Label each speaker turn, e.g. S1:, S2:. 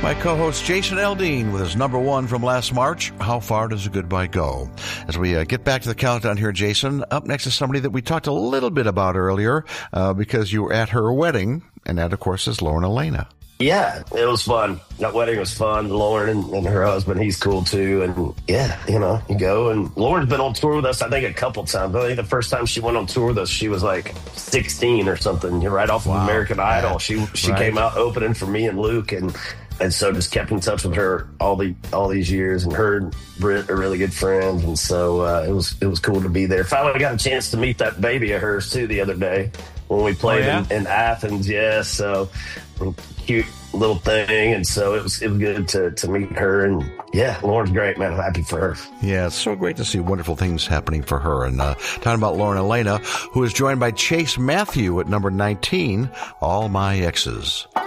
S1: My co-host Jason Aldean with his number one from last March, How Far Does a Goodbye Go? As we get back to the countdown here, Jason, up next is somebody that we talked a little bit about earlier because you were at her wedding, and that, of course, is Lauren Alaina.
S2: Yeah, it was fun. That wedding was fun. Lauren and her husband, he's cool too. And yeah, you go. And Lauren's been on tour with us, I think, a couple times. I think the first time she went on tour with us, she was like 16 or something, right off of American Idol. She came out opening for me and Luke, and so just kept in touch with her all these years. And her and Britt are really good friends. And so it was cool to be there. Finally got a chance to meet that baby of hers too the other day when we played in Athens. Yeah, so cute little thing, and so it was good to meet her. And yeah, Lauren's great, man. I'm happy for her.
S1: Yeah, it's so great to see wonderful things happening for her. And talking about Lauren Alaina, who is joined by Chase Matthew at number 19, All My Exes.